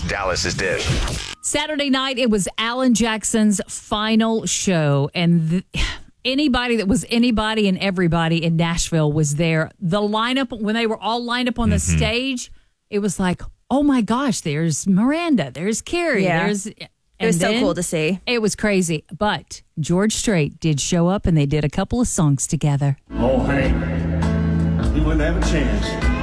Dallas's Dish. Saturday night, it was Alan Jackson's final show, and anybody that was anybody and everybody in Nashville was there. The lineup, when they were all lined up on the stage, it was like, oh my gosh, there's Miranda, there's Carrie, It was so cool to see. It was crazy. But George Strait did show up, and they did a couple of songs together. Oh, Hank, he wouldn't have a chance.